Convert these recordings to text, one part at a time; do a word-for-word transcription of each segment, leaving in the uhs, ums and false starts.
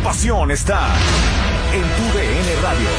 pasión está en tu D N Radio.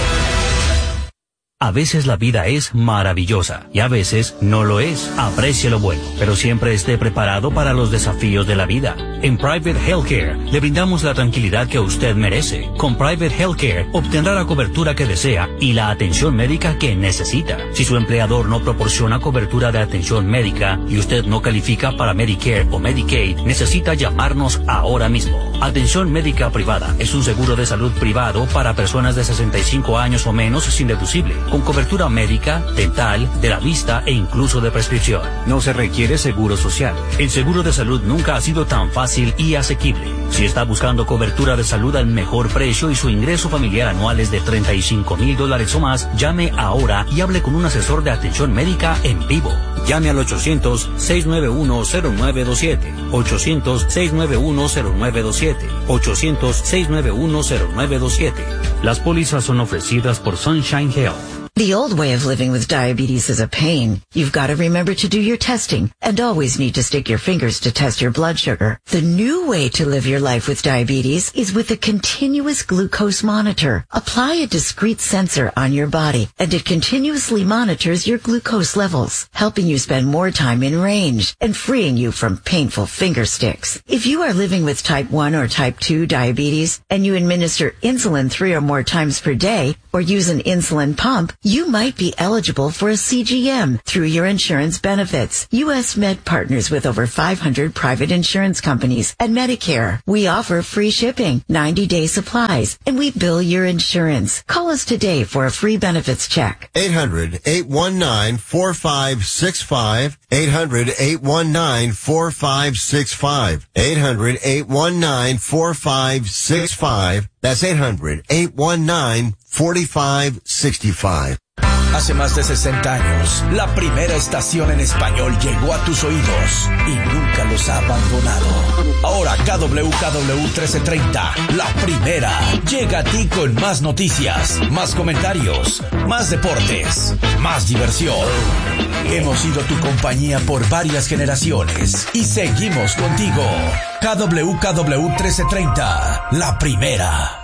A veces la vida es maravillosa y a veces no lo es. Aprecie lo bueno, pero siempre esté preparado para los desafíos de la vida. En Private Healthcare le brindamos la tranquilidad que usted merece. Con Private Healthcare obtendrá la cobertura que desea y la atención médica que necesita. Si su empleador no proporciona cobertura de atención médica y usted no califica para Medicare o Medicaid, necesita llamarnos ahora mismo. Atención médica privada es un seguro de salud privado para personas de sesenta y cinco años o menos sin deducible, con cobertura médica, dental, de la vista e incluso de prescripción. No se requiere seguro social. El seguro de salud nunca ha sido tan fácil y asequible. Si está buscando cobertura de salud al mejor precio y su ingreso familiar anual es de treinta y cinco mil dólares o más, llame ahora y hable con un asesor de atención médica en vivo. Llame al ochocientos, seis nueve uno, cero nueve dos siete. ochocientos, seis nueve uno, cero nueve dos siete. ochocientos, seis nueve uno, cero nueve dos siete. Las pólizas son ofrecidas por Sunshine Health. The old way of living with diabetes is a pain. You've got to remember to do your testing and always need to stick your fingers to test your blood sugar. The new way to live your life with diabetes is with a continuous glucose monitor. Apply a discrete sensor on your body and it continuously monitors your glucose levels, helping you spend more time in range and freeing you from painful finger sticks. If you are living with type one or type two diabetes and you administer insulin three or more times per day or use an insulin pump, you might be eligible for a C G M through your insurance benefits. U S Med partners with over five hundred private insurance companies and Medicare. We offer free shipping, ninety day supplies, and we bill your insurance. Call us today for a free benefits check. eight hundred, eight one nine, four five six five. eight hundred, eight one nine, four five six five. eight hundred, eight one nine, four five six five. That's eight hundred, eight one nine, four five six five. Hace más de sesenta años, la primera estación en español llegó a tus oídos y nunca los ha abandonado. Ahora K W K W trece treinta, la primera, llega a ti con más noticias, más comentarios, más deportes, más diversión. Hemos sido tu compañía por varias generaciones y seguimos contigo. K W K W trece treinta, la primera.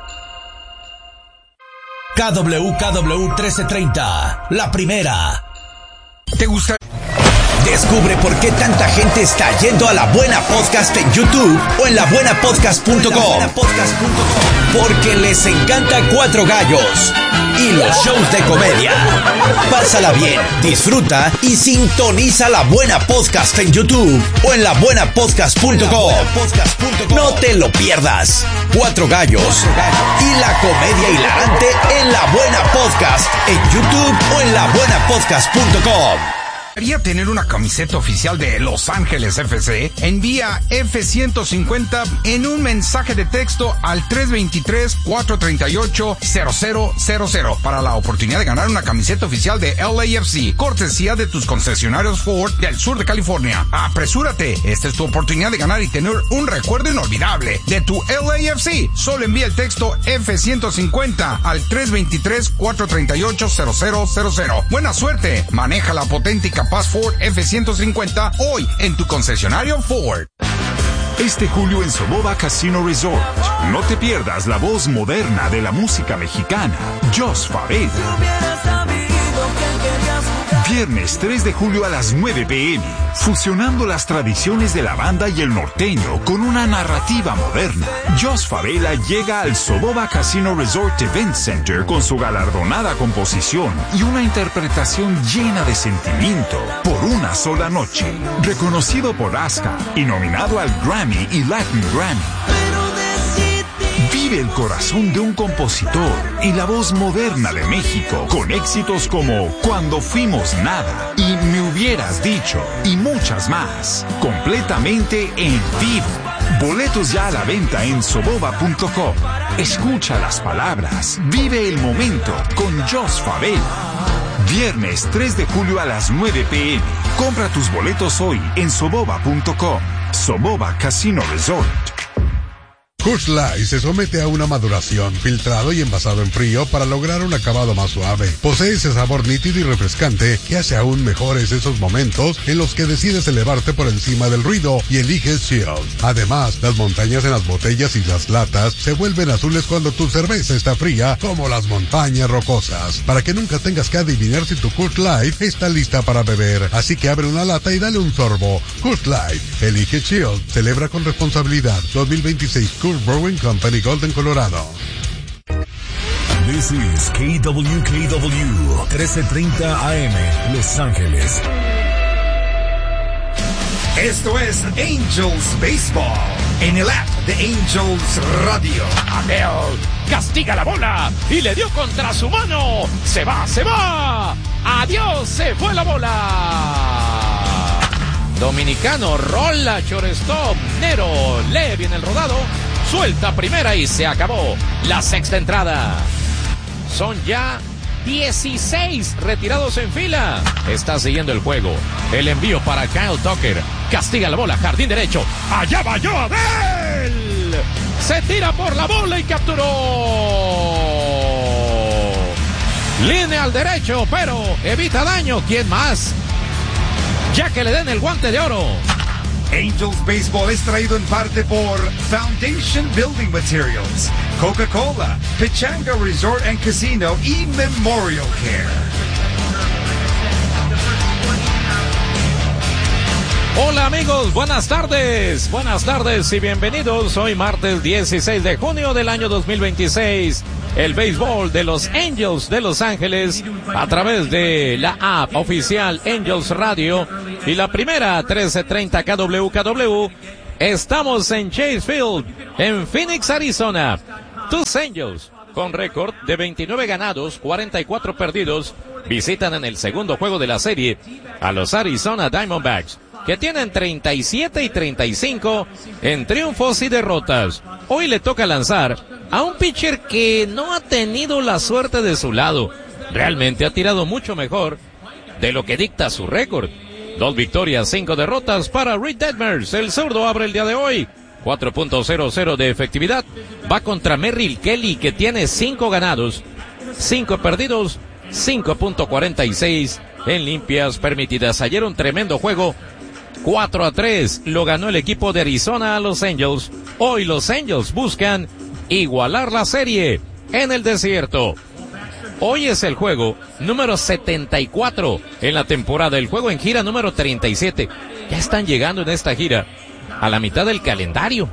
K W K W trece treinta, la primera. ¿Te gusta? Descubre por qué tanta gente está yendo a La Buena Podcast en YouTube o en la buena podcast punto com. Porque les encanta Cuatro Gallos y los shows de comedia. Pásala bien, disfruta y sintoniza La Buena Podcast en YouTube o en la buena podcast punto com. No te lo pierdas. Cuatro Gallos y la comedia hilarante en La Buena Podcast en YouTube o en la buena podcast punto com. ¿Quería tener una camiseta oficial de Los Ángeles F C? Envía F ciento cincuenta en un mensaje de texto al tres dos tres, cuatro tres ocho, cero cero cero cero para la oportunidad de ganar una camiseta oficial de L A F C, cortesía de tus concesionarios Ford del sur de California. ¡Apresúrate! Esta es tu oportunidad de ganar y tener un recuerdo inolvidable de tu L A F C. Solo envía el texto F ciento cincuenta al tres dos tres, cuatro tres ocho, cero cero cero cero. ¡Buena suerte! Maneja la potente y capaz Ford F ciento cincuenta hoy en tu concesionario Ford. Este julio en Soboba Casino Resort, no te pierdas la voz moderna de la música mexicana, Jos Favela. Viernes tres de julio a las nueve pe eme, fusionando las tradiciones de la banda y el norteño con una narrativa moderna. Jos Favela llega al Soboba Casino Resort Event Center con su galardonada composición y una interpretación llena de sentimiento por una sola noche. Reconocido por ASCA y nominado al Grammy y Latin Grammy. Vive el corazón de un compositor y la voz moderna de México con éxitos como Cuando Fuimos Nada y Me Hubieras Dicho y muchas más, completamente en vivo. Boletos ya a la venta en soboba punto com. Escucha las palabras, vive el momento con Jos Favela. Viernes tres de julio a las nueve pe eme. Compra tus boletos hoy en soboba punto com. Soboba Casino Resort. Coors Light se somete a una maduración, filtrado y envasado en frío para lograr un acabado más suave. Posee ese sabor nítido y refrescante que hace aún mejores esos momentos en los que decides elevarte por encima del ruido y eliges Chill. Además, las montañas en las botellas y las latas se vuelven azules cuando tu cerveza está fría, como las montañas rocosas, para que nunca tengas que adivinar si tu Coors Light está lista para beber. Así que abre una lata y dale un sorbo. Coors Light, elige Chill, celebra con responsabilidad. dos mil veintiséis Coors Brewing Company, Golden, Colorado. This is K W K W trece treinta A M, Los Ángeles. Esto es Angels Baseball en el app de Angels Radio. Abel castiga la bola y le dio contra su mano. Se va, se va. Adiós, se fue la bola. Dominicano rola, shortstop, Nero lee bien el rodado, suelta primera y se acabó la sexta entrada. Son ya dieciséis retirados en fila. Está siguiendo el juego. El envío para Kyle Tucker. Castiga la bola, jardín derecho. Allá va Joadel. Se tira por la bola y capturó. Línea al derecho, pero evita daño. ¿Quién más? Ya que le den el guante de oro. Angels Baseball es traído en parte por Foundation Building Materials, Coca-Cola, Pechanga Resort and Casino y Memorial Care. Hola amigos, buenas tardes, buenas tardes y bienvenidos. Hoy martes dieciséis de junio del año dos mil veintiséis. El béisbol de los Angels de Los Ángeles a través de la app oficial Angels Radio y la primera trece treinta K W K W. Estamos en Chase Field, en Phoenix, Arizona. Tus Angels, con récord de veintinueve ganados, cuarenta y cuatro perdidos, visitan en el segundo juego de la serie a los Arizona Diamondbacks, que tienen treinta y siete y treinta y cinco en triunfos y derrotas. Hoy le toca lanzar a un pitcher que no ha tenido la suerte de su lado. Realmente ha tirado mucho mejor de lo que dicta su récord. Dos victorias, cinco derrotas para Reed Detmers. El zurdo abre el día de hoy. cuatro punto cero cero de efectividad. Va contra Merrill Kelly, que tiene cinco ganados, cinco perdidos, cinco punto cuarenta y seis en limpias permitidas. Ayer un tremendo juego. cuatro a tres lo ganó el equipo de Arizona a los Angels. Hoy los Angels buscan igualar la serie en el desierto. Hoy es el juego número setenta y cuatro en la temporada, el juego en gira número treinta y siete. Ya están llegando en esta gira a la mitad del calendario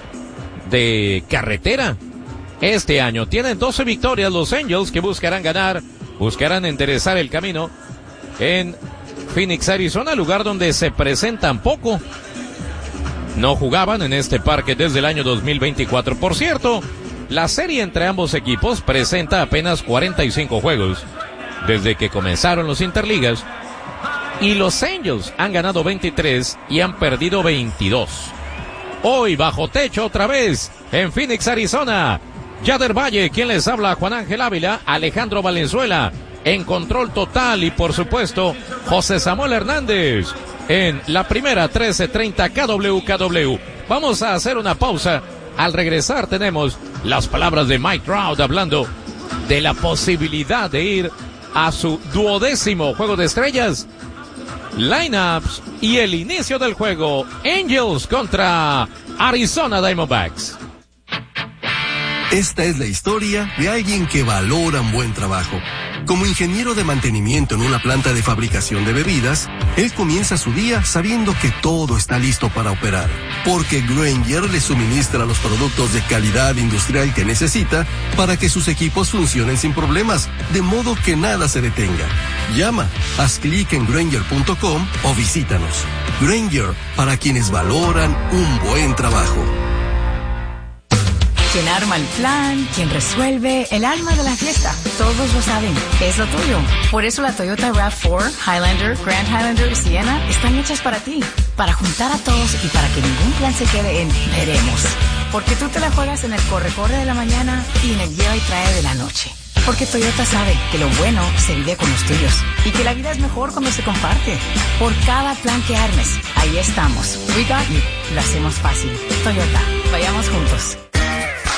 de carretera. Este año tienen doce victorias los Angels, que buscarán ganar, buscarán enderezar el camino en Phoenix, Arizona, lugar donde se presentan poco. No jugaban en este parque desde el año dos mil veinticuatro. Por cierto, la serie entre ambos equipos presenta apenas cuarenta y cinco juegos desde que comenzaron los interligas, y los Angels han ganado veintitrés y han perdido veintidós. Hoy bajo techo otra vez en Phoenix, Arizona. Yader Valle, quien les habla, Juan Ángel Ávila, Alejandro Valenzuela en control total y por supuesto José Samuel Hernández en la primera trece treinta K W K W. Vamos a hacer una pausa. Al regresar tenemos las palabras de Mike Trout hablando de la posibilidad de ir a su duodécimo juego de estrellas, lineups y el inicio del juego. Angels contra Arizona Diamondbacks. Esta es la historia de alguien que valora un buen trabajo. Como ingeniero de mantenimiento en una planta de fabricación de bebidas, él comienza su día sabiendo que todo está listo para operar, porque Grainger le suministra los productos de calidad industrial que necesita para que sus equipos funcionen sin problemas, de modo que nada se detenga. Llama, haz clic en Grainger punto com o visítanos. Grainger, para quienes valoran un buen trabajo. Quien arma el plan, quien resuelve, el alma de la fiesta. Todos lo saben, es lo tuyo. Por eso la Toyota RAV cuatro, Highlander, Grand Highlander y Sienna están hechas para ti. Para juntar a todos y para que ningún plan se quede en veremos. Porque tú te la juegas en el corre-corre de la mañana y en el lleva y trae de la noche. Porque Toyota sabe que lo bueno se vive con los tuyos y que la vida es mejor cuando se comparte. Por cada plan que armes, ahí estamos. We got you. Lo hacemos fácil. Toyota, vayamos juntos.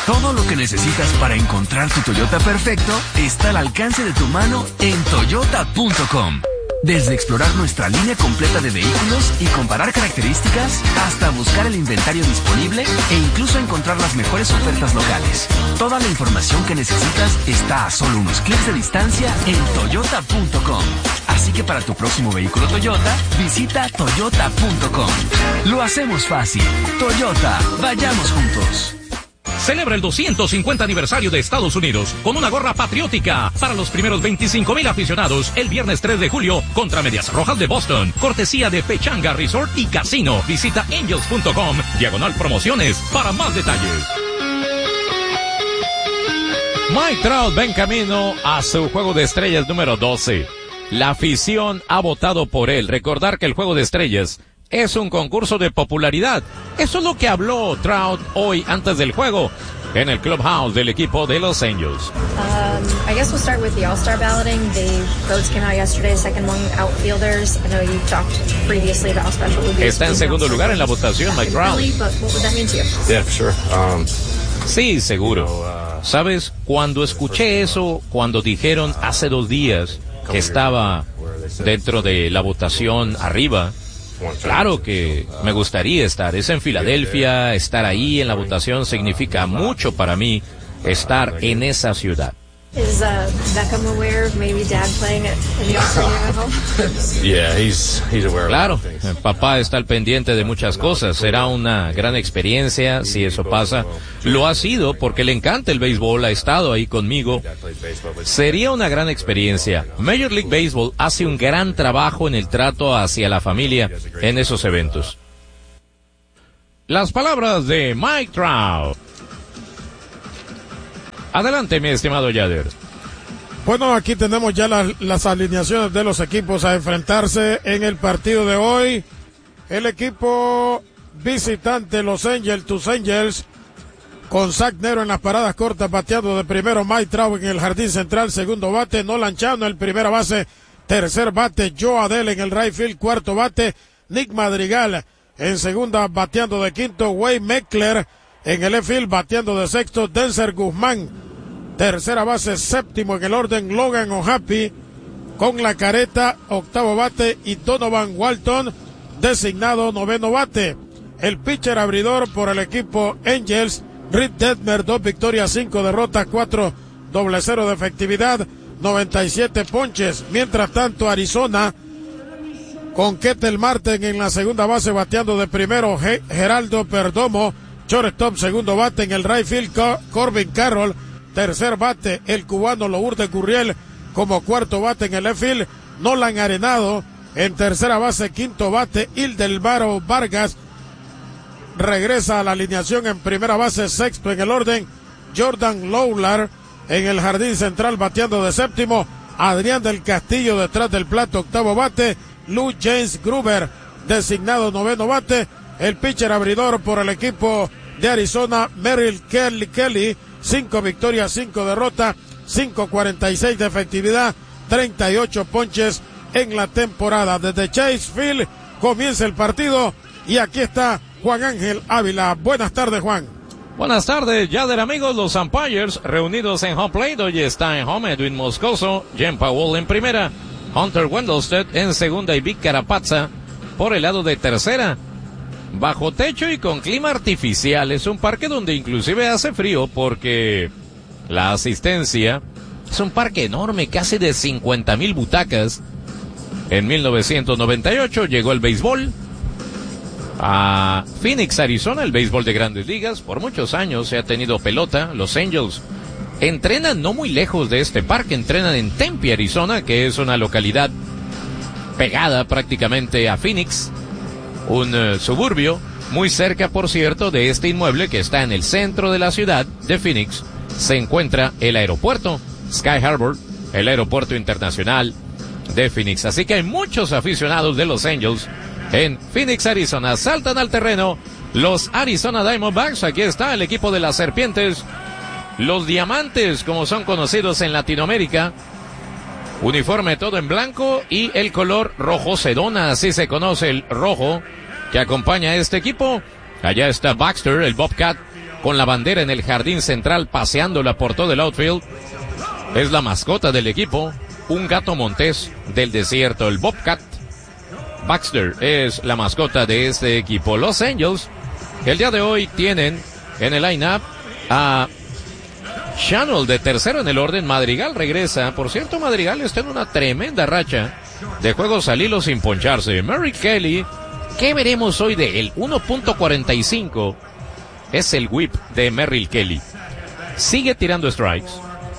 Todo lo que necesitas para encontrar tu Toyota perfecto está al alcance de tu mano en toyota punto com. Desde explorar nuestra línea completa de vehículos y comparar características, hasta buscar el inventario disponible e incluso encontrar las mejores ofertas locales. Toda la información que necesitas está a solo unos clics de distancia en toyota punto com. Así que para tu próximo vehículo Toyota, visita toyota punto com. Lo hacemos fácil. Toyota, vayamos juntos. Celebra el doscientos cincuenta aniversario de Estados Unidos con una gorra patriótica para los primeros veinticinco mil aficionados el viernes tres de julio contra Medias Rojas de Boston. Cortesía de Pechanga Resort y Casino. Visita angels punto com, diagonal promociones, para más detalles. Mike Trout va en camino a su Juego de Estrellas número doce. La afición ha votado por él. Recordar que el Juego de Estrellas es un concurso de popularidad. Eso es lo que habló Trout hoy antes del juego en el clubhouse del equipo de Los Angels. Um, I guess we'll start with the All-Star balloting. The votes came out yesterday, second among outfielders. I know you talked previously about how special it would be. Está en segundo lugar en la votación, Mike Trout. Really, but what would that mean to you? Yeah, for sure. Um, sí, seguro. ¿Sabes? Cuando escuché eso, cuando dijeron hace dos días que estaba dentro de la votación arriba, claro que me gustaría estar. Es en Filadelfia, estar ahí en la votación significa mucho para mí, estar en esa ciudad. Is uh, Beckham aware of maybe Dad playing it in the All-Star game at home? Yeah, he's he's aware. Claro, el papá está al pendiente de muchas cosas. Será una gran experiencia si eso pasa. Lo ha sido porque le encanta el béisbol, ha estado ahí conmigo. Sería una gran experiencia. Major League Baseball hace un gran trabajo en el trato hacia la familia en esos eventos. Las palabras de Mike Trout. Adelante, mi estimado Yader. Bueno, aquí tenemos ya las, las alineaciones de los equipos a enfrentarse en el partido de hoy. El equipo visitante, Los Angels, tus Angels, con Zach Nero en las paradas cortas, bateando de primero Mike Trout en el jardín central, segundo bate, Nolan Chano en primera base, tercer bate, Joe Adele en el right field, cuarto bate, Nick Madrigal en segunda, bateando de quinto, Wade Meckler en el left field, bateando de sexto, Denzer Guzmán, tercera base, séptimo en el orden, Logan O'Happy con la careta, octavo bate, y Donovan Walton designado noveno bate. El pitcher abridor por el equipo Angels, Reed Detmer, dos victorias, cinco derrotas, cuatro doble cero de efectividad, noventa y siete ponches. Mientras tanto, Arizona con Ketel Martin en la segunda base, bateando de primero, Ge- Geraldo Perdomo, shortstop, segundo bate en el right field, Cor- Corbin Carroll, tercer bate, el cubano Lourdes Gurriel como cuarto bate en el left field, Nolan Arenado en tercera base, quinto bate, Ildelbaro Vargas regresa a la alineación en primera base, sexto en el orden, Jordan Lawlar en el jardín central, bateando de séptimo, Adrián del Castillo detrás del plato, octavo bate, Lou James Gruber designado noveno bate. El pitcher abridor por el equipo de Arizona, Merrill Kelly Kelly, cinco victorias, cinco derrotas, cinco cuarenta y seis de efectividad, treinta y ocho ponches en la temporada. Desde Chase Field comienza el partido y aquí está Juan Ángel Ávila. Buenas tardes, Juan. Buenas tardes, Yader, amigos. Los umpires reunidos en home plate. Hoy está en home Edwin Moscoso, Jen Powell en primera, Hunter Wendelstedt en segunda y Vic Carapazza por el lado de tercera. Bajo techo y con clima artificial. Es un parque donde inclusive hace frío porque la asistencia es un parque enorme, casi de cincuenta mil butacas. En mil novecientos noventa y ocho llegó el béisbol a Phoenix, Arizona, el béisbol de Grandes Ligas. Por muchos años se ha tenido pelota. Los Angels entrenan no muy lejos de este parque, entrenan en Tempe, Arizona, que es una localidad pegada prácticamente a Phoenix. Un uh, suburbio muy cerca, por cierto, de este inmueble que está en el centro de la ciudad de Phoenix. Se encuentra el aeropuerto Sky Harbor, el aeropuerto internacional de Phoenix. Así que hay muchos aficionados de los Angels en Phoenix, Arizona. Saltan al terreno los Arizona Diamondbacks. Aquí está el equipo de las Serpientes, los Diamantes, como son conocidos en Latinoamérica. Uniforme todo en blanco y el color rojo sedona, así se conoce el rojo que acompaña a este equipo. Allá está Baxter, el Bobcat, con la bandera en el jardín central paseándola por todo el outfield. Es la mascota del equipo, un gato montés del desierto, el Bobcat. Baxter es la mascota de este equipo. Los Angels, el día de hoy tienen en el line-up a Channel de tercero en el orden. Madrigal regresa. Por cierto, Madrigal está en una tremenda racha de juegos al hilo sin poncharse. Merrill Kelly, ¿qué veremos hoy de él? uno punto cuarenta y cinco es el whip de Merrill Kelly. Sigue tirando strikes.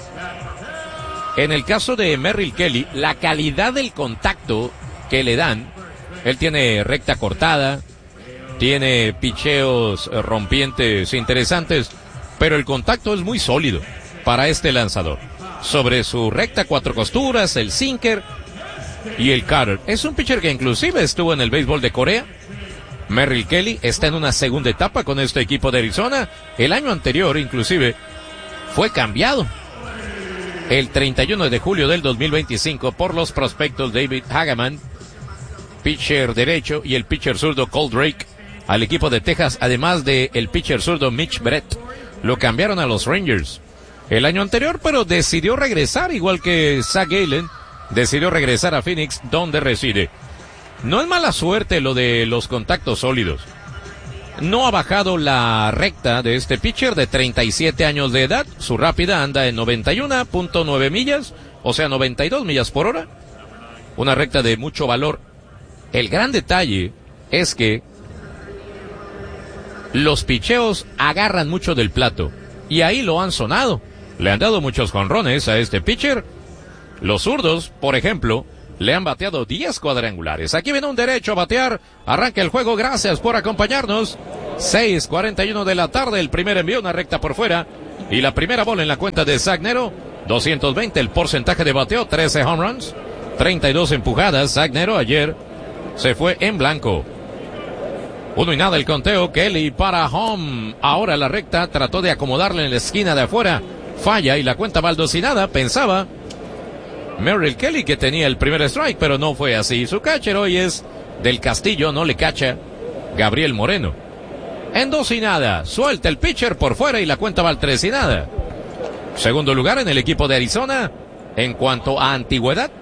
En el caso de Merrill Kelly, la calidad del contacto que le dan, él tiene recta cortada, tiene picheos rompientes interesantes, pero el contacto es muy sólido para este lanzador. Sobre su recta cuatro costuras, el sinker y el cutter. Es un pitcher que inclusive estuvo en el béisbol de Corea. Merrill Kelly está en una segunda etapa con este equipo de Arizona. El año anterior inclusive fue cambiado el treinta y uno de julio del dos mil veinticinco por los prospectos David Hageman, pitcher derecho, y el pitcher zurdo Cole Drake al equipo de Texas, además de el pitcher zurdo Mitch Brett. Lo cambiaron a los Rangers el año anterior, pero decidió regresar, igual que Zach Gallen, decidió regresar a Phoenix, donde reside. No es mala suerte lo de los contactos sólidos. No ha bajado la recta de este pitcher de treinta y siete años de edad. Su rápida anda en noventa y uno punto nueve millas, o sea, noventa y dos millas por hora. Una recta de mucho valor. El gran detalle es que los picheos agarran mucho del plato, y ahí lo han sonado. Le han dado muchos jonrones a este pitcher. Los zurdos, por ejemplo, le han bateado diez cuadrangulares. Aquí viene un derecho a batear. Arranca el juego. Gracias por acompañarnos. seis cuarenta y uno de la tarde. El primer envío, una recta por fuera. Y la primera bola en la cuenta de Zach Nero. doscientos veinte el porcentaje de bateo. trece home runs. treinta y dos empujadas. Zach Nero ayer se fue en blanco. Uno y nada el conteo. Kelly para home. Ahora la recta. Trató de acomodarle en la esquina de afuera. Falla y la cuenta baldosinada. Pensaba Merrill Kelly que tenía el primer strike, pero no fue así. Su catcher hoy es del Castillo, no le cacha Gabriel Moreno. En dos y nada, suelta el pitcher por fuera y la cuenta va al tres y nada. Segundo lugar en el equipo de Arizona en cuanto a antigüedad,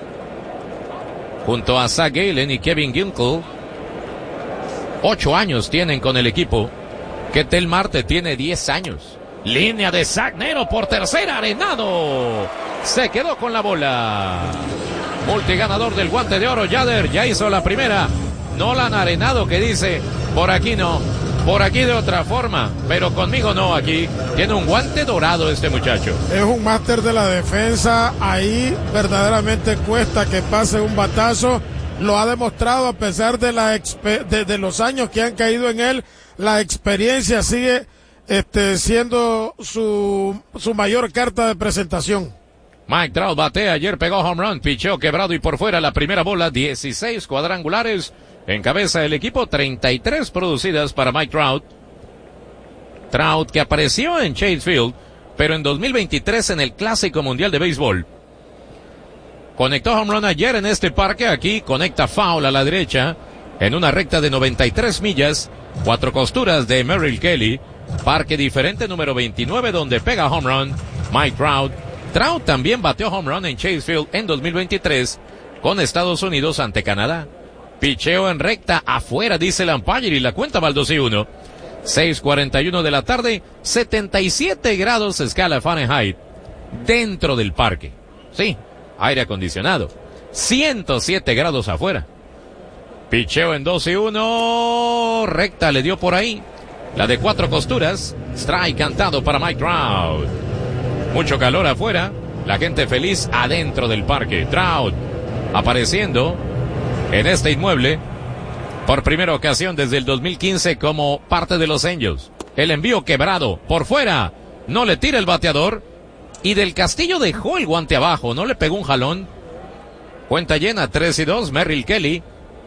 junto a Zach Gallen y Kevin Ginkel. Ocho años tienen con el equipo. Ketel Marte tiene diez años. Línea de Zach Nero por tercera, Arenado se quedó con la bola. Multiganador del guante de oro, Yader ya hizo la primera. Nolan Arenado que dice, por aquí no, por aquí de otra forma, pero conmigo no aquí. Tiene un guante dorado este muchacho. Es un máster de la defensa, ahí verdaderamente cuesta que pase un batazo. Lo ha demostrado a pesar de, la expe- de, de los años que han caído en él. La experiencia sigue Este, siendo su, su mayor carta de presentación. Mike Trout batea, ayer pegó home run, picheo quebrado y por fuera la primera bola, dieciséis cuadrangulares, encabeza el equipo, treinta y tres producidas para Mike Trout. Trout que apareció en Chase Field, pero en dos mil veintitrés en el Clásico Mundial de Béisbol. Conectó home run ayer en este parque, aquí conecta foul a la derecha, en una recta de noventa y tres millas, cuatro costuras de Merrill Kelly. Parque diferente número veintinueve donde pega home run Mike Trout. Trout también bateó home run en Chase Field en dos mil veintitrés con Estados Unidos ante Canadá. Picheo en recta afuera, dice el umpire, y la cuenta va al dos y uno. seis cuarenta y uno de la tarde, setenta y siete grados escala Fahrenheit dentro del parque. Sí, aire acondicionado. ciento siete grados afuera. Picheo en dos y uno. Recta le dio por ahí. La de cuatro costuras. Strike cantado para Mike Trout. Mucho calor afuera. La gente feliz adentro del parque. Trout apareciendo en este inmueble por primera ocasión desde el dos mil quince como parte de los Angels. El envío quebrado por fuera. No le tira el bateador. Y del Castillo dejó el guante abajo. No le pegó un jalón. Cuenta llena, tres y dos. Merrill Kelly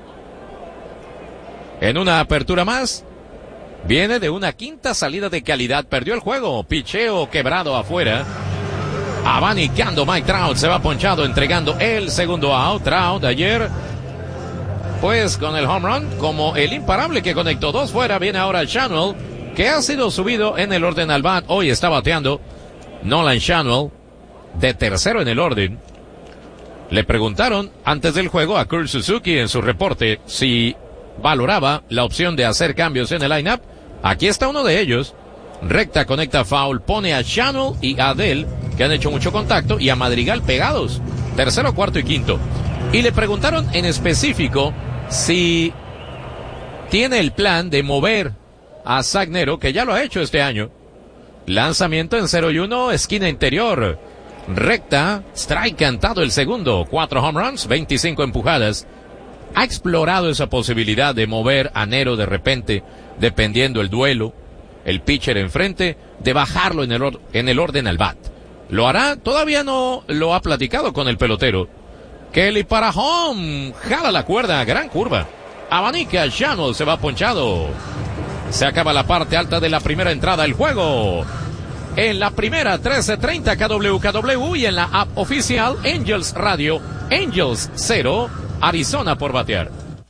en una apertura más. Viene de una quinta salida de calidad. Perdió el juego. Picheo quebrado afuera. Abanicando Mike Trout. Se va ponchado entregando el segundo out. Trout ayer, pues con el home run como el imparable que conectó dos fuera. Viene ahora el Channel que ha sido subido en el orden al bat. Hoy está bateando Nolan Schanuel, de tercero en el orden. Le preguntaron antes del juego a Kurt Suzuki en su reporte si valoraba la opción de hacer cambios en el lineup. Aquí está uno de ellos. Recta, conecta foul, pone a Schanuel y a Adell, que han hecho mucho contacto, y a Madrigal pegados. Tercero, cuarto y quinto. Y le preguntaron en específico si tiene el plan de mover a Zach Nero, que ya lo ha hecho este año. Lanzamiento en cero y uno, esquina interior. Recta, strike cantado el segundo. Cuatro home runs, veinticinco empujadas. Ha explorado esa posibilidad de mover a Nero de repente, dependiendo el duelo, el pitcher enfrente, de bajarlo en el, or- en el orden al bat. ¿Lo hará? Todavía no lo ha platicado con el pelotero. Kelly para home, jala la cuerda, gran curva. Abanica, Schanuel se va ponchado. Se acaba la parte alta de la primera entrada del juego. En la primera, trece treinta K W K W, y en la app oficial Angels Radio, Angels cero, Arizona por batear.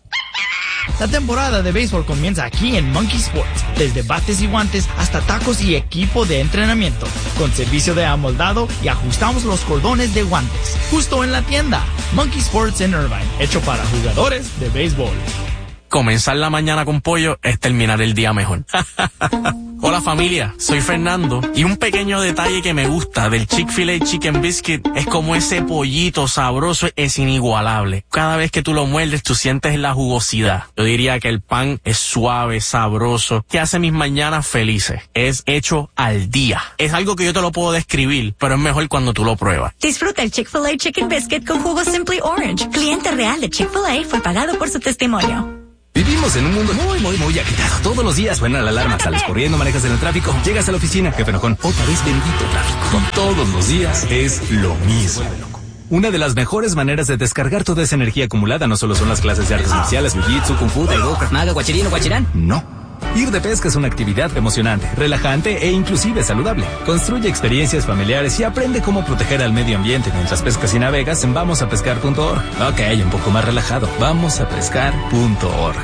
La temporada de béisbol comienza aquí en Monkey Sports, desde bates y guantes hasta tacos y equipo de entrenamiento, con servicio de amoldado, y ajustamos los cordones de guantes, justo en la tienda. Monkey Sports en Irvine, hecho para jugadores de béisbol. Comenzar la mañana con pollo es terminar el día mejor. Hola familia, soy Fernando, y un pequeño detalle que me gusta del Chick-fil-A Chicken Biscuit es como ese pollito sabroso es inigualable. Cada vez que tú lo muerdes, tú sientes la jugosidad. Yo diría que el pan es suave, sabroso, que hace mis mañanas felices. Es hecho al día. Es algo que yo te lo puedo describir, pero es mejor cuando tú lo pruebas. Disfruta el Chick-fil-A Chicken Biscuit con jugo Simply Orange. Cliente real de Chick-fil-A fue pagado por su testimonio. Vivimos en un mundo muy, muy, muy agitado. Todos los días suena la alarma, sales corriendo, manejas en el tráfico, llegas a la oficina, jefe enojón, otra vez bendito tráfico. Todos los días es lo mismo. Una de las mejores maneras de descargar toda esa energía acumulada no solo son las clases de artes marciales, jiu-jitsu, kung fu, taibo, krav maga, guachirino, guachirán. No. Ir de pesca es una actividad emocionante, relajante e inclusive saludable. Construye experiencias familiares y aprende cómo proteger al medio ambiente mientras pescas y navegas en vamos a pescar punto org. Ok, un poco más relajado. vamos a pescar punto org.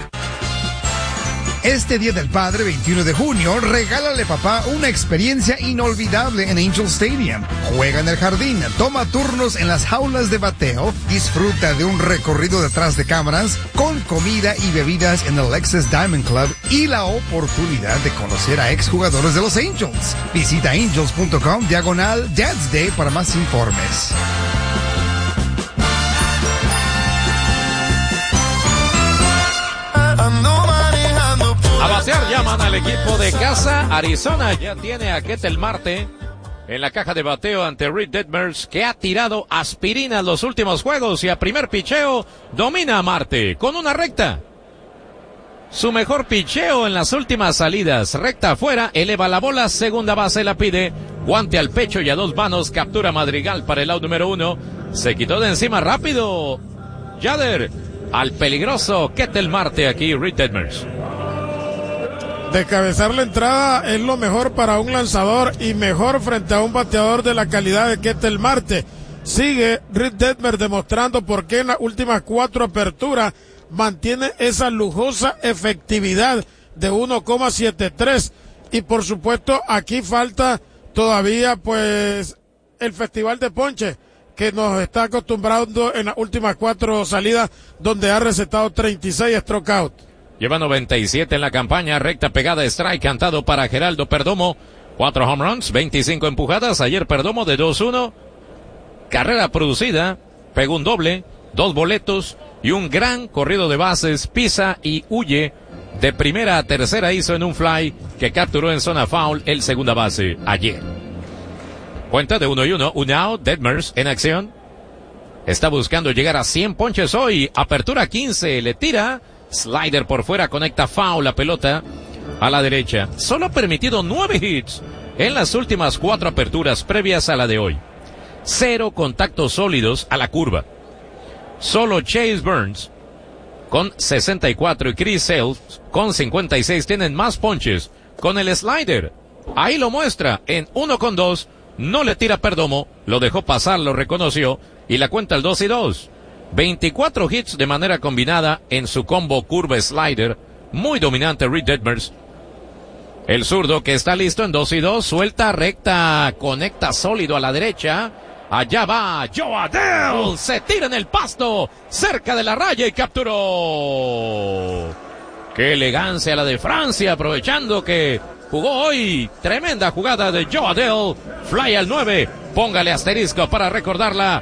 Este Día del Padre, veintiuno de junio, regálale papá una experiencia inolvidable en Angel Stadium. Juega en el jardín, toma turnos en las jaulas de bateo, disfruta de un recorrido detrás de cámaras, con comida y bebidas en el Lexus Diamond Club y la oportunidad de conocer a exjugadores de los Angels. Visita angels punto com diagonal Dad's Day para más informes. A batear llaman al equipo de casa. Arizona ya tiene a Ketel Marte en la caja de bateo ante Reed Detmers, que ha tirado aspirina en los últimos juegos, y a primer picheo domina a Marte con una recta. Su mejor picheo en las últimas salidas. Recta afuera, eleva la bola, segunda base la pide, guante al pecho y a dos manos, captura Madrigal para el out número uno. Se quitó de encima rápido Yader al peligroso Ketel Marte aquí, Reed Detmers. Descabezar la entrada es lo mejor para un lanzador y mejor frente a un bateador de la calidad de Ketel Marte. Sigue Reed Detmers demostrando por qué en las últimas cuatro aperturas mantiene esa lujosa efectividad de uno coma setenta y tres. Y por supuesto aquí falta todavía pues el festival de ponche que nos está acostumbrando en las últimas cuatro salidas, donde ha recetado treinta y seis strikeout. Lleva noventa y siete en la campaña, recta pegada, strike cantado para Geraldo Perdomo. Cuatro home runs, veinticinco empujadas. Ayer Perdomo de dos uno. Carrera producida, pegó un doble, dos boletos y un gran corrido de bases. Pisa y huye de primera a tercera, hizo en un fly que capturó en zona foul el segunda base ayer. Cuenta de uno y uno, un out. Detmers en acción. Está buscando llegar a cien ponches hoy. Apertura quince, le tira. Slider por fuera, conecta foul, la pelota a la derecha. Solo ha permitido nueve hits en las últimas cuatro aperturas previas a la de hoy. Cero contactos sólidos a la curva. Solo Chase Burns con sesenta y cuatro y Chris Sale con cincuenta y seis tienen más ponches con el slider. Ahí lo muestra en uno con dos. No le tira Perdomo, lo dejó pasar, lo reconoció y la cuenta el dos y dos. veinticuatro hits de manera combinada en su combo curva slider. Muy dominante Reed Detmers. El zurdo que está listo en dos y dos, suelta recta, conecta sólido a la derecha. Allá va Joe Adell, se tira en el pasto, cerca de la raya y capturó. Qué elegancia la de Francia, aprovechando que jugó hoy. Tremenda jugada de Joe Adell, fly al nueve, póngale asterisco para recordarla.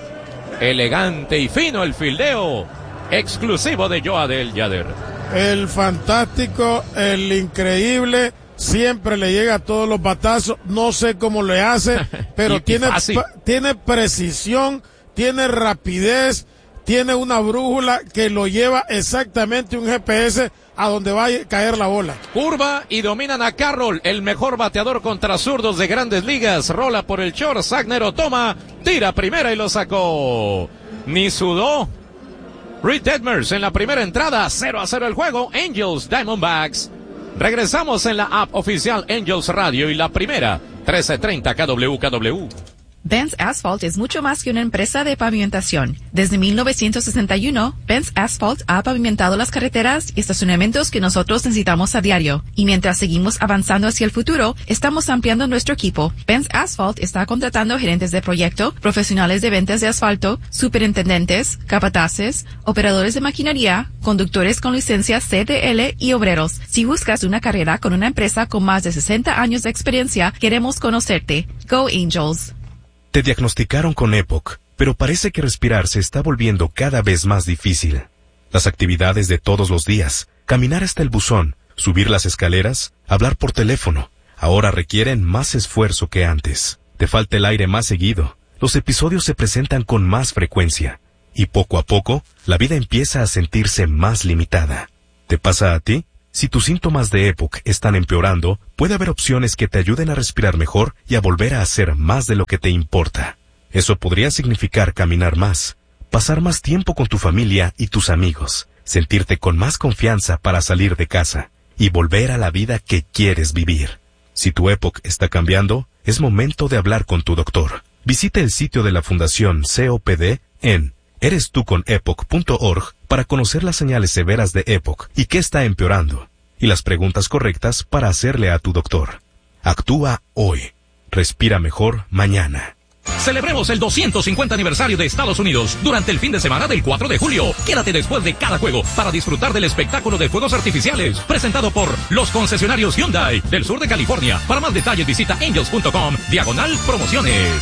Elegante y fino el fildeo, exclusivo de Joe Adell, Yader. El fantástico, el increíble, siempre le llega a todos los batazos, no sé cómo le hace, pero y, tiene, y pa, tiene precisión, tiene rapidez, tiene una brújula que lo lleva exactamente un G P S a donde va a caer la bola. Curva y dominan a Carroll, el mejor bateador contra zurdos de Grandes Ligas. Rola por el short, Sagnero toma, tira primera y lo sacó. Ni sudó. Reed Detmers en la primera entrada, cero a cero el juego. Angels, Diamondbacks. Regresamos en la app oficial Angels Radio y la primera, trece treinta K W K W. Benz Asphalt es mucho más que una empresa de pavimentación. Desde mil novecientos sesenta y uno, Benz Asphalt ha pavimentado las carreteras y estacionamientos que nosotros necesitamos a diario. Y mientras seguimos avanzando hacia el futuro, estamos ampliando nuestro equipo. Benz Asphalt está contratando gerentes de proyecto, profesionales de ventas de asfalto, superintendentes, capataces, operadores de maquinaria, conductores con licencia C D L y obreros. Si buscas una carrera con una empresa con más de sesenta años de experiencia, queremos conocerte. Go Angels. Te diagnosticaron con EPOC, pero parece que respirar se está volviendo cada vez más difícil. Las actividades de todos los días, caminar hasta el buzón, subir las escaleras, hablar por teléfono, ahora requieren más esfuerzo que antes. Te falta el aire más seguido, los episodios se presentan con más frecuencia, y poco a poco, la vida empieza a sentirse más limitada. ¿Te pasa a ti? Si tus síntomas de EPOC están empeorando, puede haber opciones que te ayuden a respirar mejor y a volver a hacer más de lo que te importa. Eso podría significar caminar más, pasar más tiempo con tu familia y tus amigos, sentirte con más confianza para salir de casa y volver a la vida que quieres vivir. Si tu EPOC está cambiando, es momento de hablar con tu doctor. Visita el sitio de la Fundación C O P D en eres tú con epoc punto org para conocer las señales severas de EPOC y qué está empeorando, y las preguntas correctas para hacerle a tu doctor. Actúa hoy. Respira mejor mañana. Celebremos el doscientos cincuenta aniversario de Estados Unidos durante el fin de semana del cuatro de julio. Quédate después de cada juego para disfrutar del espectáculo de fuegos artificiales presentado por los concesionarios Hyundai del sur de California. Para más detalles visita angels punto com diagonal promociones.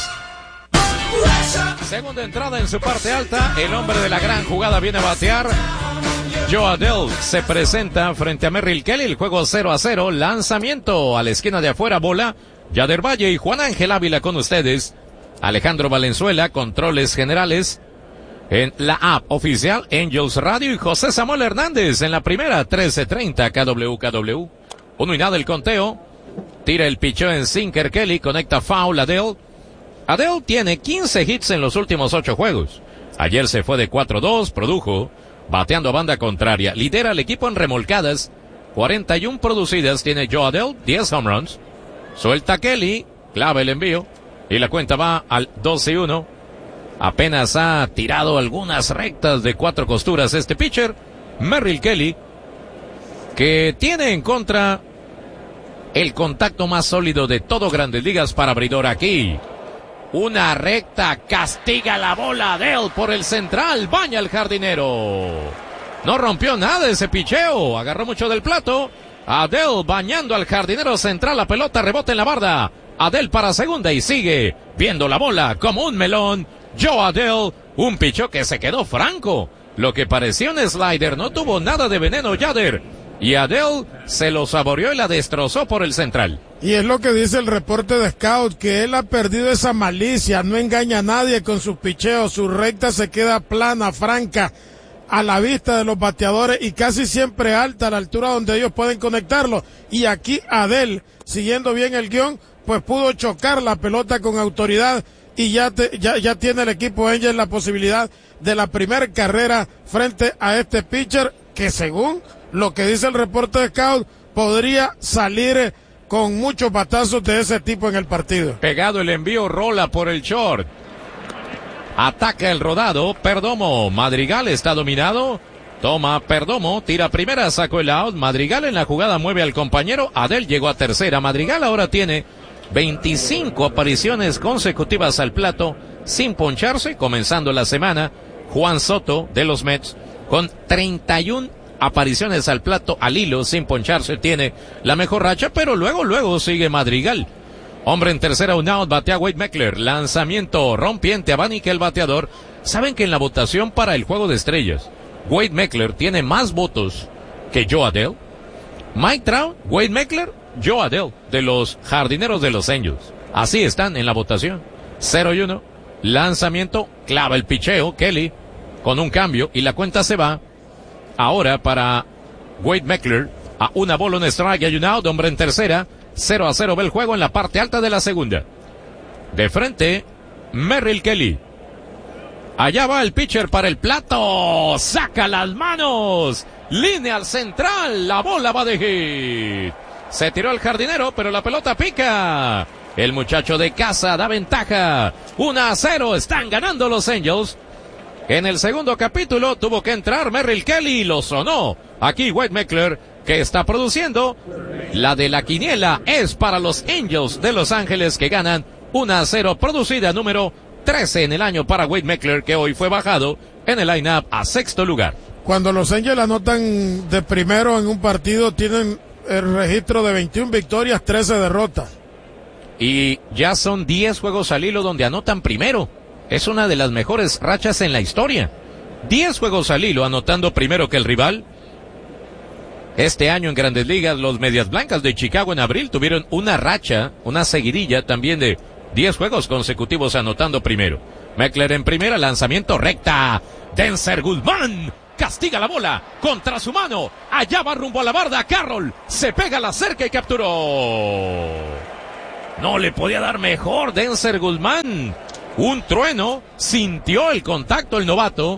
Segunda entrada en su parte alta, el hombre de la gran jugada viene a batear. Joe Adell se presenta frente a Merrill Kelly, el juego cero a cero, lanzamiento a la esquina de afuera, bola. Yader Valle y Juan Ángel Ávila con ustedes. Alejandro Valenzuela, controles generales en la app oficial Angels Radio y José Samuel Hernández en la primera, trece treinta K W K W. Uno y nada el conteo. Tira el picheo en sinker Kelly, conecta foul Adell. Adell tiene quince hits en los últimos ocho juegos. Ayer se fue de cuatro dos, produjo, bateando a banda contraria. Lidera al equipo en remolcadas, cuarenta y uno producidas tiene Joe Adell, diez home runs. Suelta Kelly, clava el envío, y la cuenta va al dos y uno. Apenas ha tirado algunas rectas de cuatro costuras este pitcher, Merrill Kelly, que tiene en contra el contacto más sólido de todo Grandes Ligas para abridor aquí. Una recta, castiga la bola Adell por el central, baña al jardinero. No rompió nada ese picheo, agarró mucho del plato. Adell bañando al jardinero central, la pelota rebota en la barda. Adell para segunda y sigue viendo la bola como un melón. Joe Adell, un picheo que se quedó franco. Lo que parecía un slider no tuvo nada de veneno Yader. Y Adell se lo saboreó y la destrozó por el central. Y es lo que dice el reporte de Scout, que él ha perdido esa malicia, no engaña a nadie con sus picheos, su recta se queda plana, franca, a la vista de los bateadores y casi siempre alta a la altura donde ellos pueden conectarlo. Y aquí Adell, siguiendo bien el guión, pues pudo chocar la pelota con autoridad y ya, te, ya, ya tiene el equipo Angels la posibilidad de la primera carrera frente a este pitcher que según lo que dice el reporte de Scout, podría salir con muchos batazos de ese tipo en el partido. Pegado el envío, rola por el short. Ataca el rodado, Perdomo. Madrigal está dominado. Toma Perdomo, tira primera, sacó el out. Madrigal en la jugada mueve al compañero. Adel llegó a tercera. Madrigal ahora tiene veinticinco apariciones consecutivas al plato sin poncharse, comenzando la semana. Juan Soto de los Mets con treinta y una apariciones al plato al hilo sin poncharse tiene la mejor racha, pero luego, luego sigue Madrigal. Hombre en tercera, un out, batea Wade Meckler. Lanzamiento rompiente, abanica el bateador. Saben que en la votación para el Juego de Estrellas, Wade Meckler tiene más votos que Joe Adell. Mike Trout, Wade Meckler, Joe Adell, de los Jardineros de los Angels. Así están en la votación. cero y uno. Lanzamiento, clava el picheo, Kelly, con un cambio, y la cuenta se va. Ahora para Wade Meckler, a una bola, un strike y un out, hombre en tercera. cero a cero ve el juego en la parte alta de la segunda. De frente, Merrill Kelly. Allá va el pitcher para el plato. Saca las manos. Línea al central. La bola va de hit. Se tiró el jardinero, pero la pelota pica. El muchacho de casa da ventaja. uno a cero. Están ganando los Angels. En el segundo capítulo tuvo que entrar Merrill Kelly y lo sonó. Aquí Wade Meckler, que está produciendo. La de la quiniela es para los Angels de Los Ángeles, que ganan uno a cero, producida número trece en el año para Wade Meckler, que hoy fue bajado en el line-up a sexto lugar. Cuando los Angels anotan de primero en un partido, tienen el registro de veintiuna victorias, trece derrotas. Y ya son diez juegos al hilo donde anotan primero. Es una de las mejores rachas en la historia. diez juegos al hilo anotando primero que el rival. Este año en Grandes Ligas, los Medias Blancas de Chicago en abril tuvieron una racha, una seguidilla también de diez juegos consecutivos anotando primero. Meckler en primera, lanzamiento recta. Denzer Guzmán castiga la bola contra su mano. Allá va rumbo a la barda. Carroll se pega a la cerca y capturó. No le podía dar mejor Denzer Guzmán. Un trueno, sintió el contacto el novato.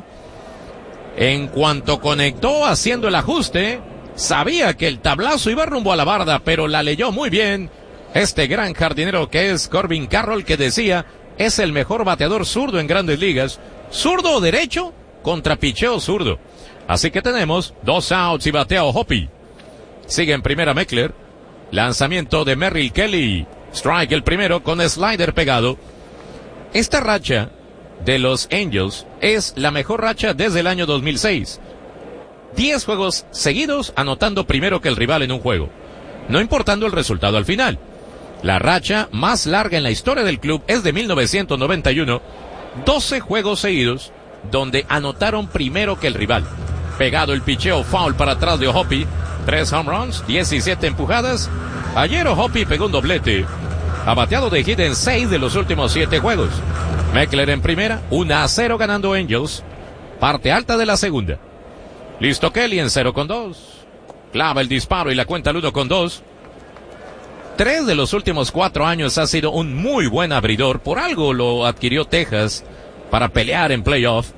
En cuanto conectó haciendo el ajuste, sabía que el tablazo iba rumbo a la barda, pero la leyó muy bien este gran jardinero que es Corbin Carroll, que decía es el mejor bateador zurdo en Grandes Ligas. Zurdo o derecho contra picheo zurdo. Así que tenemos dos outs y bateo Hoppy. Sigue en primera Meckler. Lanzamiento de Merrill Kelly. Strike el primero con slider pegado. Esta racha de los Angels es la mejor racha desde el año dos mil seis. diez juegos seguidos anotando primero que el rival en un juego, no importando el resultado al final. La racha más larga en la historia del club es de mil novecientos noventa y uno, doce juegos seguidos donde anotaron primero que el rival. Pegado el picheo, foul para atrás de Hoppy, tres home runs, diecisiete empujadas. Ayer Hoppy pegó un doblete. Ha bateado de hit en seis de los últimos siete juegos. Meckler en primera, uno a cero ganando Angels. Parte alta de la segunda. Listo Kelly en cero con dos. Clava el disparo y la cuenta al uno con dos. Tres de los últimos cuatro años ha sido un muy buen abridor. Por algo lo adquirió Texas para pelear en playoff.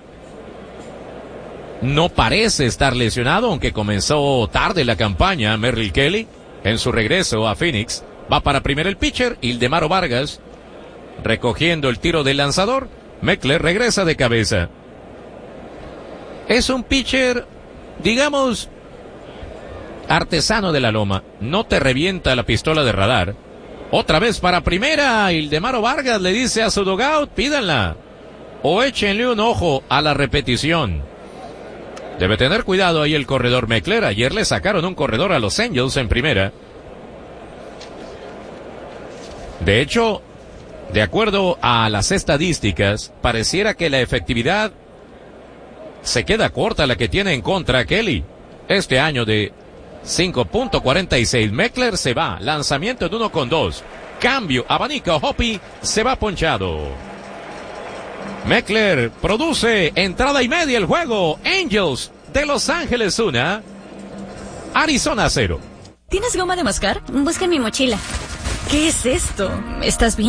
No parece estar lesionado, aunque comenzó tarde la campaña. Merrill Kelly, en su regreso a Phoenix, va para primero el pitcher, Ildemaro Vargas, recogiendo el tiro del lanzador. Meckler regresa de cabeza. Es un pitcher, digamos, artesano de la loma. No te revienta la pistola de radar. Otra vez para primera, Ildemaro Vargas le dice a su dugout, pídanla o échenle un ojo a la repetición. Debe tener cuidado ahí el corredor Meckler. Ayer le sacaron un corredor a los Angels en primera. De hecho, de acuerdo a las estadísticas, pareciera que la efectividad se queda corta la que tiene en contra Kelly. Este año de cinco punto cuarenta y seis. Meckler se va. Lanzamiento en uno con dos. Cambio. Abanica Hoppy. Se va ponchado. Meckler produce entrada y media el juego. Angels de Los Ángeles una. Arizona cero. ¿Tienes goma de mascar? Busca en mi mochila. ¿Qué es esto? ¿Estás bien?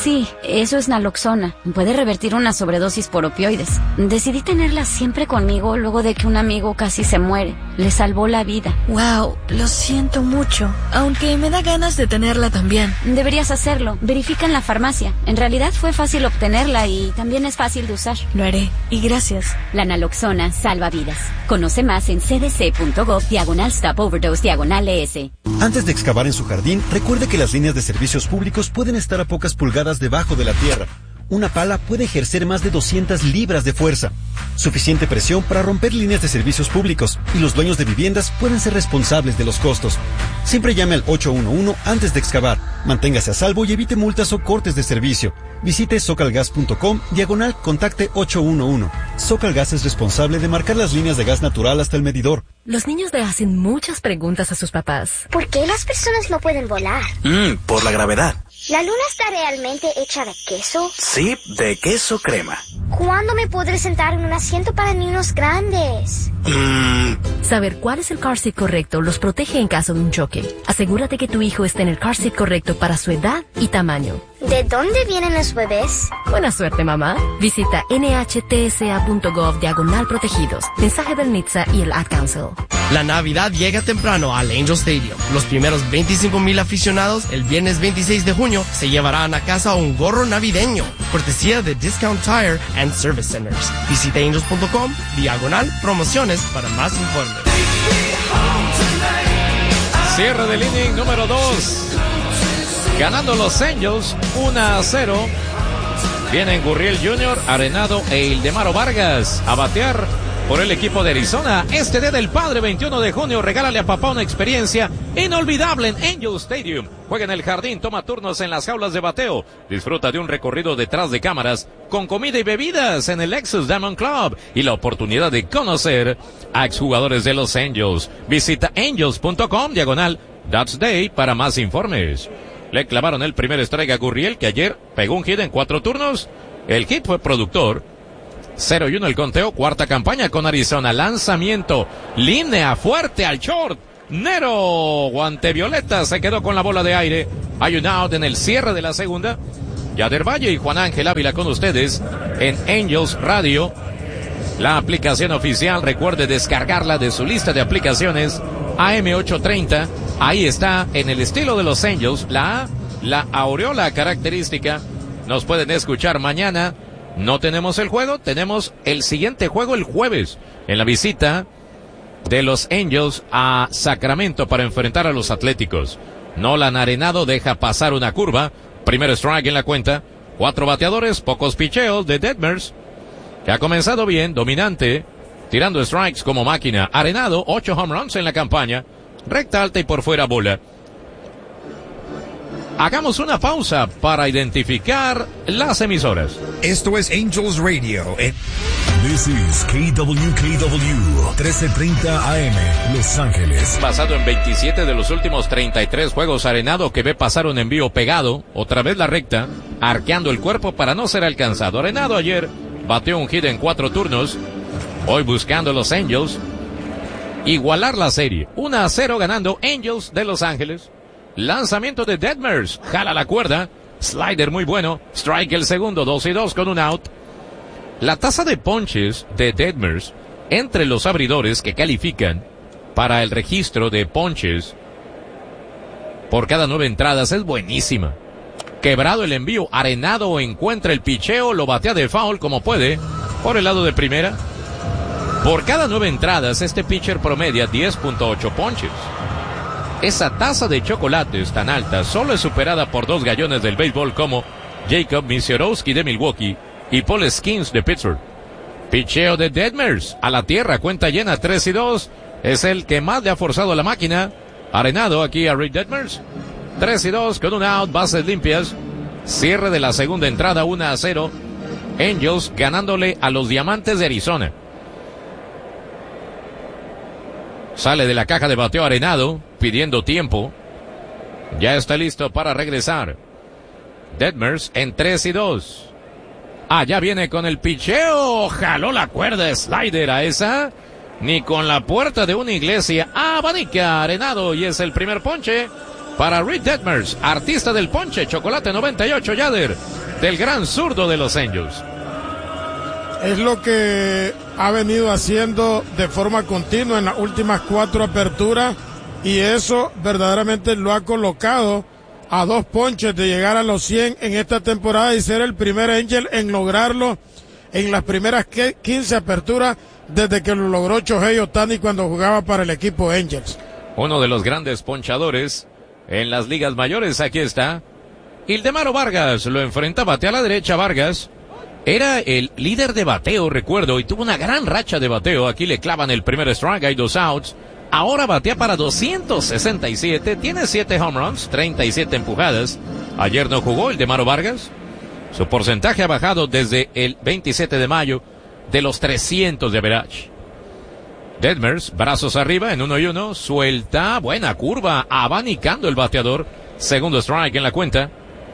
Sí, eso es naloxona. Puede revertir una sobredosis por opioides. Decidí tenerla siempre conmigo luego de que un amigo casi se muere. Le salvó la vida. Wow, lo siento mucho. Aunque me da ganas de tenerla también. Deberías hacerlo. Verifica en la farmacia. En realidad fue fácil obtenerla y también es fácil de usar. Lo haré. Y gracias. La naloxona salva vidas. Conoce más en cdc.gov diagonal stop overdose diagonal ES. Antes de excavar en su jardín, recuerde que las líneas de servicios públicos pueden estar a pocas pulgadas debajo de la tierra. Una pala puede ejercer más de doscientas libras de fuerza. Suficiente presión para romper líneas de servicios públicos y los dueños de viviendas pueden ser responsables de los costos. Siempre llame al ocho uno uno antes de excavar. Manténgase a salvo y evite multas o cortes de servicio. Visite socalgas.com diagonal contacte ocho uno uno. Socalgas es responsable de marcar las líneas de gas natural hasta el medidor. Los niños le hacen muchas preguntas a sus papás. ¿Por qué las personas no pueden volar? Mm, por la gravedad. ¿La luna está realmente hecha de queso? Sí, de queso crema. ¿Cuándo me podré sentar en un asiento para niños grandes? Mm. Saber cuál es el car seat correcto los protege en caso de un choque. Asegúrate que tu hijo esté en el car seat correcto para su edad y tamaño. ¿De dónde vienen los bebés? Buena suerte, mamá. Visita nhtsa.gov diagonal protegidos. Mensaje del N H T S A y el Ad Council. La Navidad llega temprano al Angel Stadium. Los primeros veinticinco mil aficionados el viernes veintiséis de junio se llevarán a casa un gorro navideño, cortesía de Discount Tire and Service Centers. Visita angels punto com diagonal promociones para más informes. Cierre del inning número dos. Ganando los Angels uno a cero. Vienen Gurriel junior, Arenado e Ildemaro Vargas a batear por el equipo de Arizona. Este día del padre, veintiuno de junio, regálale a papá una experiencia inolvidable en Angel Stadium. Juega en el jardín, toma turnos en las jaulas de bateo. Disfruta de un recorrido detrás de cámaras con comida y bebidas en el Lexus Diamond Club y la oportunidad de conocer a exjugadores de los Angels. Visita angels punto com diagonal That's Day para más informes. Le clavaron el primer strike a Gurriel, que ayer pegó un hit en cuatro turnos. El hit fue productor. cero y uno el conteo, cuarta campaña con Arizona. Lanzamiento, línea fuerte al short. Nero, guante violeta, se quedó con la bola de aire. Hay un out en el cierre de la segunda. Yader Valle y Juan Ángel Ávila con ustedes en Angels Radio. La aplicación oficial, recuerde descargarla de su lista de aplicaciones A M ochocientos treinta. Ahí está, en el estilo de los Angels, la, la aureola característica. Nos pueden escuchar mañana. No tenemos el juego, tenemos el siguiente juego el jueves, en la visita de los Angels a Sacramento para enfrentar a los Atléticos. Nolan Arenado deja pasar una curva. Primer strike en la cuenta. Cuatro bateadores, pocos picheos de Detmers, que ha comenzado bien, dominante, tirando strikes como máquina. Arenado, ocho home runs en la campaña. Recta alta y por fuera bola. Hagamos una pausa para identificar las emisoras. Esto es Angels Radio. Eh. This is K W K W, trece treinta A M, Los Ángeles. Basado en veintisiete de los últimos treinta y tres juegos, Arenado que ve pasar un envío pegado, otra vez la recta, arqueando el cuerpo para no ser alcanzado. Arenado ayer bateó un hit en cuatro turnos. Hoy buscando los Angels igualar la serie. uno a cero ganando Angels de Los Ángeles. Lanzamiento de Detmers, jala la cuerda, slider muy bueno, strike el segundo, dos y dos con un out. La tasa de ponches de Detmers entre los abridores que califican para el registro de ponches por cada nueve entradas es buenísima. Quebrado el envío, Arenado encuentra el picheo, lo batea de foul como puede, por el lado de primera. Por cada nueve entradas, este pitcher promedia diez punto ocho ponches. Esa tasa de chocolates tan alta solo es superada por dos gallones del béisbol como Jacob Misiorowski de Milwaukee y Paul Skeens de Pittsburgh. Picheo de Detmers a la tierra, cuenta llena, tres y dos. Es el que más le ha forzado la máquina. Arenado aquí a Reed Detmers. tres y dos con un out, bases limpias. Cierre de la segunda entrada, uno a cero. Angels ganándole a los Diamantes de Arizona. Sale de la caja de bateo Arenado, pidiendo tiempo. Ya está listo para regresar. Detmers en tres y dos. Allá viene con el picheo. Jaló la cuerda, slider a esa. Ni con la puerta de una iglesia. Abanica Arenado y es el primer ponche para Reed Detmers, artista del ponche. Chocolate noventa y ocho, Yader. del gran zurdo de los Angels. Es lo que ha venido haciendo de forma continua en las últimas cuatro aperturas, y eso verdaderamente lo ha colocado a dos ponches de llegar a los cien en esta temporada y ser el primer Angel en lograrlo en las primeras quince aperturas desde que lo logró Shohei Ohtani cuando jugaba para el equipo Angels. Uno de los grandes ponchadores en las ligas mayores, aquí está. Ildemaro Vargas lo enfrenta, batea a la derecha. Vargas era el líder de bateo, recuerdo, y tuvo una gran racha de bateo. Aquí le clavan el primer strike, hay dos outs. Ahora batea para doscientos sesenta y siete, tiene siete home runs, treinta y siete empujadas. Ayer no jugó Ildemaro Vargas. Su porcentaje ha bajado desde el veintisiete de mayo de los trescientos de average. Detmers, brazos arriba en uno y uno, suelta, buena curva, abanicando el bateador. Segundo strike en la cuenta.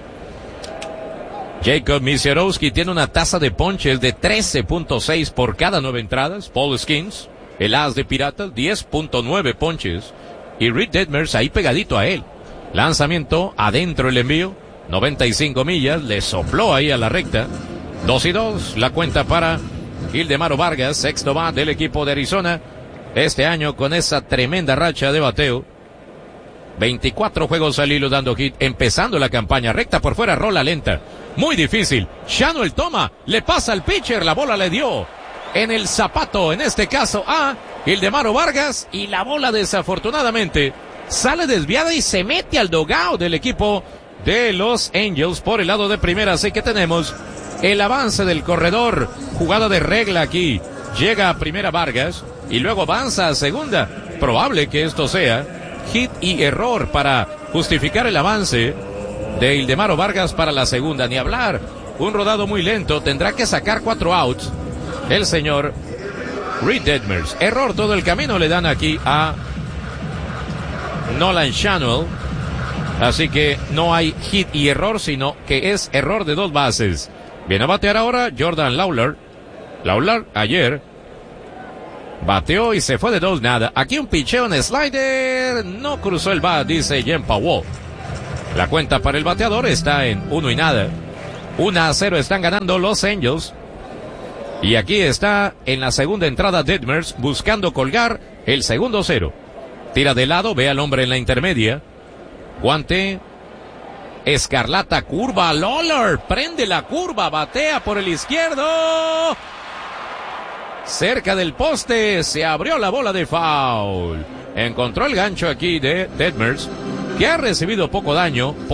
Jacob Misiorowski tiene una tasa de ponches de trece punto seis por cada nueve entradas. Paul Skins, el as de Piratas, diez punto nueve ponches. Y Reed Detmers ahí pegadito a él. Lanzamiento, adentro el envío, noventa y cinco millas, le sopló ahí a la recta. Dos y dos, la cuenta para Ildemaro Vargas, sexto bat del equipo de Arizona. Este año con esa tremenda racha de bateo. veinticuatro juegos al hilo dando hit, empezando la campaña. Recta por fuera, rola lenta. Muy difícil. Schanuel toma, le pasa al pitcher, la bola le dio en el zapato, en este caso a Ildemaro Vargas, y la bola desafortunadamente sale desviada y se mete al dugout del equipo de los Angels por el lado de primera. Así que tenemos el avance del corredor, jugada de regla aquí. Llega a primera Vargas y luego avanza a segunda. Probable que esto sea hit y error para justificar el avance de Ildemaro Vargas para la segunda. Ni hablar, un rodado muy lento, tendrá que sacar cuatro outs el señor Reed Detmers. Error todo el camino le dan aquí a Nolan Schanuel. Así que no hay hit y error, sino que es error de dos bases. Viene a batear ahora Jordan Lawlar. Lawlar ayer bateó y se fue de dos nada. Aquí un picheo en slider, no cruzó el bat, dice Jen Powell. La cuenta para el bateador está en uno y nada. uno a cero están ganando los Angels. Y aquí está en la segunda entrada Detmers buscando colgar el segundo cero. Tira de lado, ve al hombre en la intermedia. Guante. Escarlata, curva, Lawlar, prende la curva, batea por el izquierdo. Cerca del poste, se abrió la bola de foul. Encontró el gancho aquí de Detmers, que ha recibido poco daño.